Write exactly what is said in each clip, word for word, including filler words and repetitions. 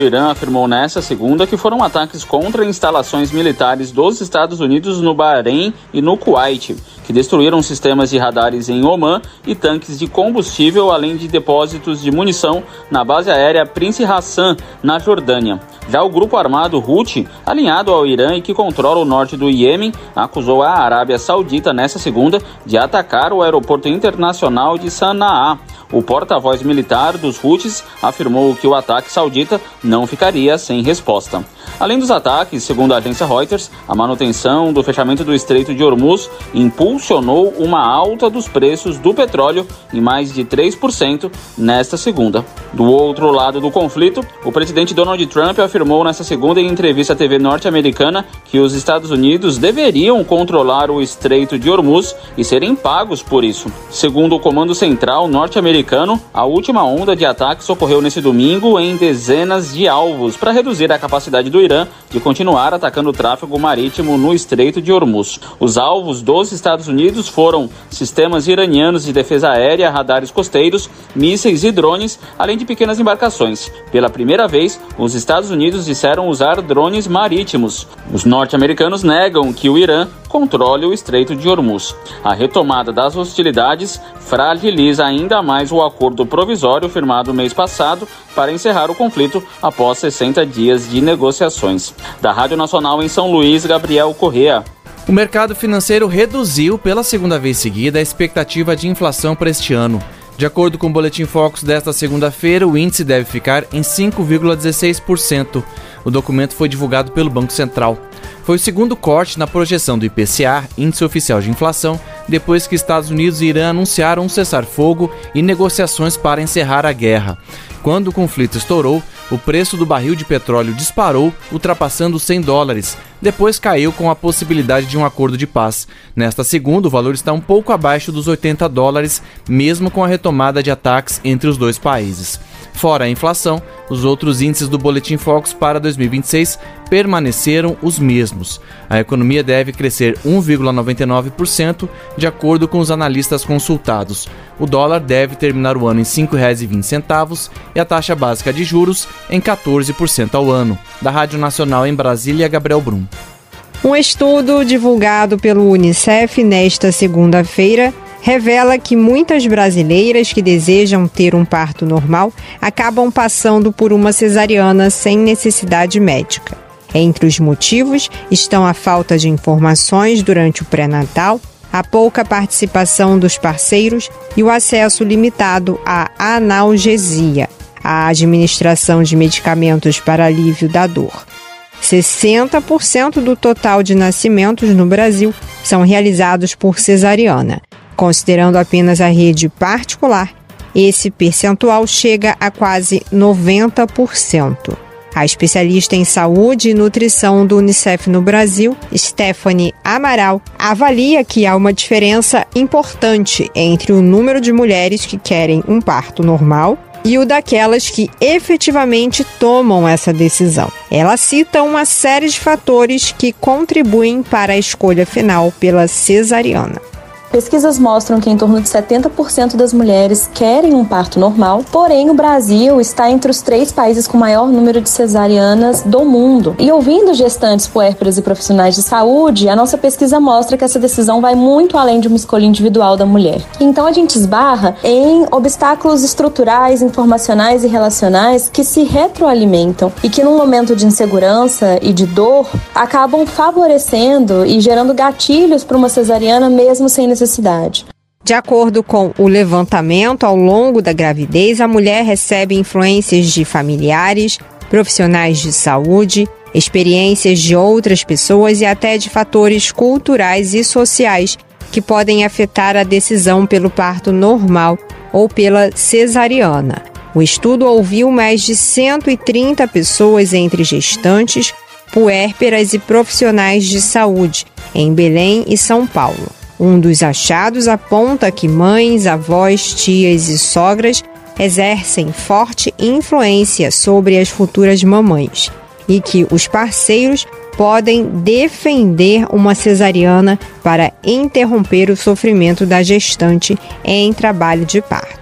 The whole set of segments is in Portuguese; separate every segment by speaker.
Speaker 1: O Irã afirmou nesta segunda que foram ataques contra instalações militares dos Estados Unidos no Bahrein e no Kuwait, que destruíram sistemas de radares em Omã e tanques de combustível, além de depósitos de munição na base aérea Prince Hassan, na Jordânia. Já o grupo armado Houthi, alinhado ao Irã e que controla o norte do Iêmen, acusou a Arábia Saudita nesta segunda de atacar o aeroporto internacional de Sanaá. O porta-voz militar dos Houthis afirmou que o ataque saudita não ficaria sem resposta. Além dos ataques, segundo a agência Reuters, a manutenção do fechamento do Estreito de Hormuz impulsionou uma alta dos preços do petróleo em mais de três por cento nesta segunda. Do outro lado do conflito, o presidente Donald Trump afirmou nesta segunda em entrevista à T V norte-americana que os Estados Unidos deveriam controlar o Estreito de Hormuz e serem pagos por isso. Segundo o Comando Central norte-americano, a última onda de ataques ocorreu nesse domingo em dezenas de alvos para reduzir a capacidade do Irã de continuar atacando o tráfego marítimo no Estreito de Hormuz. Os alvos dos Estados Unidos foram sistemas iranianos de defesa aérea, radares costeiros, mísseis e drones, além de pequenas embarcações. Pela primeira vez, os Estados Unidos disseram usar drones marítimos. Os norte-americanos negam que o Irã controle o Estreito de Hormuz. A retomada das hostilidades fragiliza ainda mais o acordo provisório firmado mês passado para encerrar o conflito após sessenta dias de negociações. Da Rádio Nacional em São Luís, Gabriel Correa.
Speaker 2: O mercado financeiro reduziu pela segunda vez seguida a expectativa de inflação para este ano. De acordo com o Boletim Focus desta segunda-feira, o índice deve ficar em cinco vírgula dezesseis por cento. O documento foi divulgado pelo Banco Central. Foi o segundo corte na projeção do I P C A, Índice Oficial de Inflação, depois que Estados Unidos e Irã anunciaram um cessar-fogo e negociações para encerrar a guerra. Quando o conflito estourou, o preço do barril de petróleo disparou, ultrapassando os cem dólares. Depois caiu com a possibilidade de um acordo de paz. Nesta segunda, o valor está um pouco abaixo dos oitenta dólares, mesmo com a retomada de ataques entre os dois países. Fora a inflação, os outros índices do Boletim Focus para dois mil e vinte e seis permaneceram os mesmos. A economia deve crescer um vírgula noventa e nove por cento, de acordo com os analistas consultados. O dólar deve terminar o ano em cinco reais e vinte centavos e a taxa básica de juros em quatorze por cento ao ano. Da Rádio Nacional em Brasília, Gabriel Brum.
Speaker 3: Um estudo divulgado pelo Unicef nesta segunda-feira revela que muitas brasileiras que desejam ter um parto normal acabam passando por uma cesariana sem necessidade médica. Entre os motivos estão a falta de informações durante o pré-natal, a pouca participação dos parceiros e o acesso limitado à analgesia, a administração de medicamentos para alívio da dor. sessenta por cento do total de nascimentos no Brasil são realizados por cesariana. Considerando apenas a rede particular, esse percentual chega a quase noventa por cento. A especialista em saúde e nutrição do Unicef no Brasil, Stephanie Amaral, avalia que há uma diferença importante entre o número de mulheres que querem um parto normal e o daquelas que efetivamente tomam essa decisão. Ela cita uma série de fatores que contribuem para a escolha final pela cesariana.
Speaker 4: Pesquisas mostram que em torno de setenta por cento das mulheres querem um parto normal, porém o Brasil está entre os três países com maior número de cesarianas do mundo. E ouvindo gestantes, puérperas e profissionais de saúde, a nossa pesquisa mostra que essa decisão vai muito além de uma escolha individual da mulher. Então a gente esbarra em obstáculos estruturais, informacionais e relacionais que se retroalimentam e que num momento de insegurança e de dor acabam favorecendo e gerando gatilhos para uma cesariana mesmo sem necessidade. necessidade.
Speaker 3: De acordo com o levantamento, ao longo da gravidez, a mulher recebe influências de familiares, profissionais de saúde, experiências de outras pessoas e até de fatores culturais e sociais que podem afetar a decisão pelo parto normal ou pela cesariana. O estudo ouviu mais de cento e trinta pessoas entre gestantes, puérperas e profissionais de saúde em Belém e São Paulo. Um dos achados aponta que mães, avós, tias e sogras exercem forte influência sobre as futuras mamães e que os parceiros podem defender uma cesariana para interromper o sofrimento da gestante em trabalho de parto.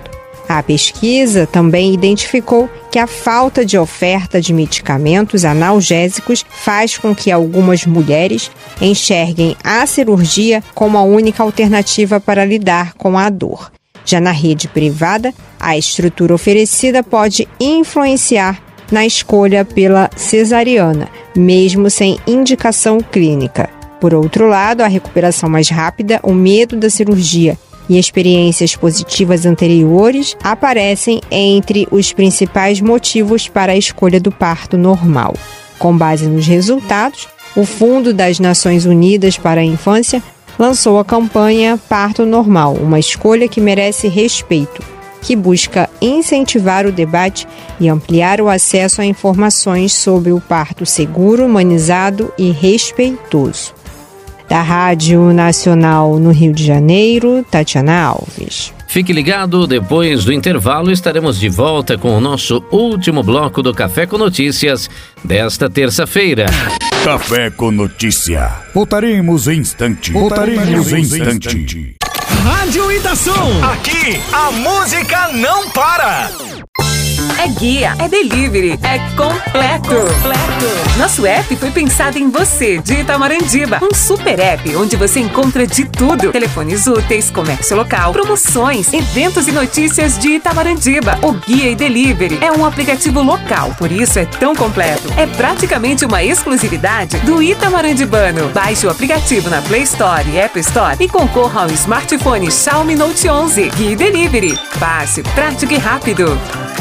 Speaker 3: A pesquisa também identificou que a falta de oferta de medicamentos analgésicos faz com que algumas mulheres enxerguem a cirurgia como a única alternativa para lidar com a dor. Já na rede privada, a estrutura oferecida pode influenciar na escolha pela cesariana, mesmo sem indicação clínica. Por outro lado, a recuperação mais rápida, o medo da cirurgia e experiências positivas anteriores aparecem entre os principais motivos para a escolha do parto normal. Com base nos resultados, o Fundo das Nações Unidas para a Infância lançou a campanha Parto Normal, uma escolha que merece respeito, que busca incentivar o debate e ampliar o acesso a informações sobre o parto seguro, humanizado e respeitoso. Da Rádio Nacional no Rio de Janeiro, Tatiana Alves.
Speaker 5: Fique ligado, depois do intervalo estaremos de volta com o nosso último bloco do Café com Notícias desta terça-feira.
Speaker 6: Café com Notícia. Voltaremos em instante. Voltaremos em instante.
Speaker 7: Rádio Itação. Aqui a música não para.
Speaker 8: É guia, é delivery, é completo. completo. Nosso app foi pensado em você, de Itamarandibá. Um super app onde você encontra de tudo. Telefones úteis, comércio local, promoções, eventos e notícias de Itamarandibá. O Guia e Delivery é um aplicativo local, por isso é tão completo. É praticamente uma exclusividade do itamarandibano. Baixe o aplicativo na Play Store e App Store e concorra ao smartphone Xiaomi Note onze. Guia e Delivery. Fácil, prático e rápido.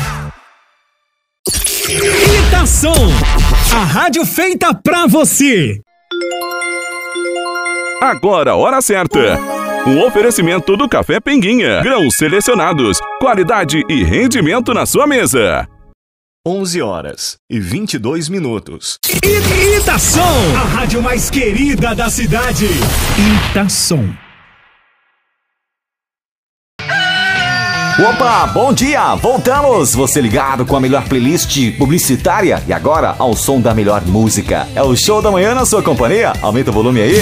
Speaker 7: Itação, a rádio feita pra você.
Speaker 9: Agora a hora certa. Um oferecimento do Café Pinguinha. Grãos selecionados, qualidade e rendimento na sua mesa.
Speaker 10: onze horas e vinte e dois minutos.
Speaker 7: Itação, a rádio mais querida da cidade. Itação.
Speaker 11: Opa, bom dia! Voltamos! Você ligado com a melhor playlist publicitária e agora ao som da melhor música. É o Show da Manhã na sua companhia? Aumenta o volume aí.